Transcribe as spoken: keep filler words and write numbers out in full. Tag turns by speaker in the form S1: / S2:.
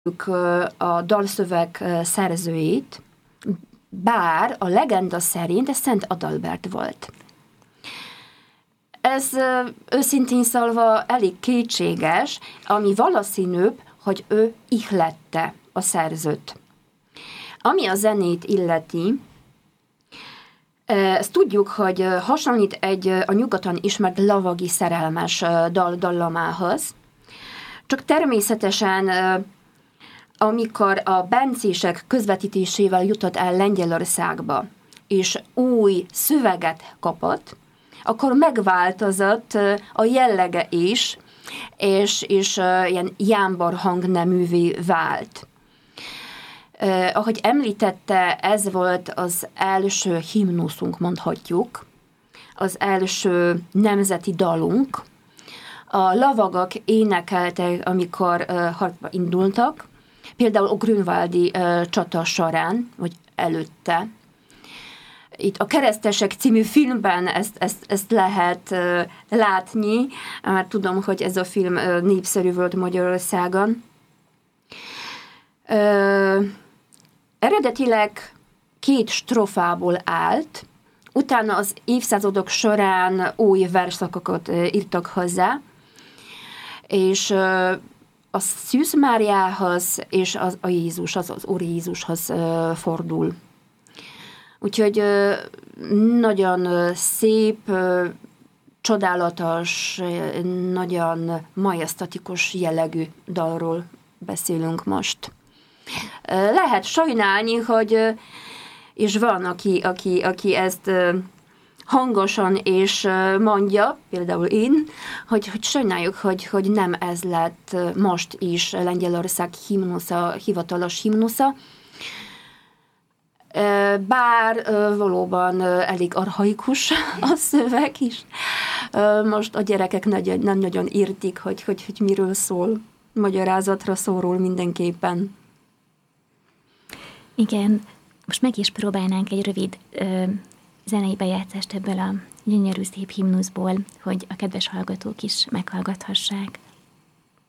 S1: a dalszöveg szerzőjét, bár a legenda szerint ez Szent Adalbert volt. Ez őszintén szólva elég kétséges, ami valószínűbb, hogy ő ihlette a szerzőt. Ami a zenét illeti, ezt tudjuk, hogy hasonlít egy a nyugaton ismert lavagi szerelmes dal dallamához, csak természetesen amikor a bencések közvetítésével jutott el Lengyelországba, és új szöveget kapott, akkor megváltozott a jellege is, és, és ilyen jámbor hangneművé vált. Eh, ahogy említette, ez volt az első himnuszunk, mondhatjuk, az első nemzeti dalunk. A lavagok énekeltek, amikor uh, harcba indultak, például a grünwaldi uh, csata során, vagy előtte. Itt a Keresztesek című filmben ezt, ezt, ezt lehet uh, látni, mert tudom, hogy ez a film uh, népszerű volt Magyarországon. Uh, eredetileg két strofából állt, utána az évszázadok során új versszakokat uh, írtak hozzá, és uh, a Szűz Máriához és az, a Jézus, az, az Úr Jézushoz uh, fordul. Úgyhogy uh, nagyon uh, szép, uh, csodálatos, uh, nagyon majesztatikus jellegű dalról beszélünk most. Uh, lehet sajnálni, hogy uh, és van, aki, aki, aki ezt uh, hangosan és mondja, például én, hogy, hogy sajnáljuk, hogy, hogy nem ez lett most is Lengyelország himnusza, hivatalos himnusza. Bár valóban elég archaikus a szöveg is. Most a gyerekek nem nagyon értik, hogy, hogy, hogy miről szól. Magyarázatra szorul mindenképpen.
S2: Igen, most meg is próbálnánk egy rövid ö, zenei bejátszást ebből a gyönyörű szép himnuszból, hogy a kedves hallgatók is meghallgathassák.